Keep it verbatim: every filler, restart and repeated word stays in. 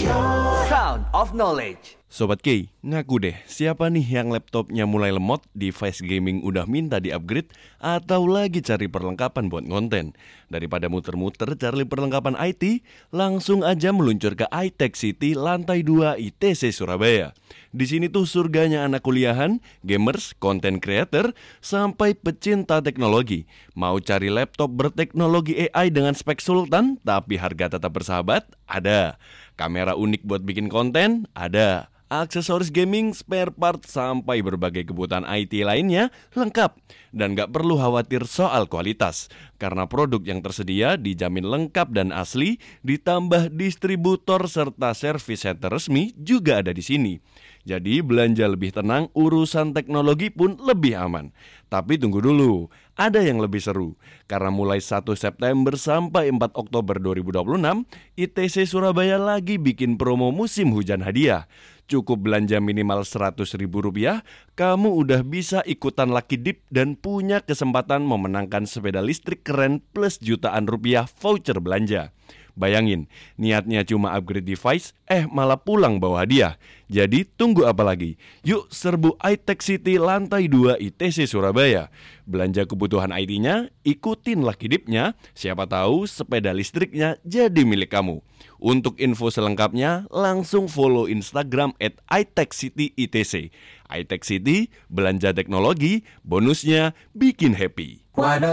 Sound of Knowledge. Sobat K, ngaku deh, siapa nih yang laptopnya mulai lemot, device gaming udah minta di-upgrade, atau lagi cari perlengkapan buat konten? Daripada muter-muter cari perlengkapan I T, langsung aja meluncur ke iTech City lantai dua I T C Surabaya. Di sini tuh surganya anak kuliahan, gamers, content creator, sampai pecinta teknologi. Mau cari laptop berteknologi A I dengan spek sultan, tapi harga tetap bersahabat? Ada. Kamera unik buat bikin konten? Ada. Aksesoris gaming, spare part, sampai berbagai kebutuhan I T lainnya lengkap. Dan gak perlu khawatir soal kualitas, karena produk yang tersedia dijamin lengkap dan asli, ditambah distributor serta servis center resmi juga ada di sini. Jadi belanja lebih tenang, urusan teknologi pun lebih aman. Tapi tunggu dulu, ada yang lebih seru. Karena mulai satu September sampai empat Oktober dua ribu dua puluh enam, I T C Surabaya lagi bikin promo musim hujan hadiah. Cukup belanja minimal seratus ribu rupiah, kamu udah bisa ikutan Lucky Dip dan punya kesempatan memenangkan sepeda listrik keren plus jutaan rupiah voucher belanja. Bayangin, niatnya cuma upgrade device, eh malah pulang bawa hadiah. Jadi tunggu apa lagi? Yuk serbu iTech City lantai dua I T C Surabaya. Belanja kebutuhan I T-nya, ikutin Lucky Dip-nya, siapa tahu sepeda listriknya jadi milik kamu. Untuk info selengkapnya, langsung follow Instagram at iTech City I T C. iTech City, belanja teknologi, bonusnya bikin happy.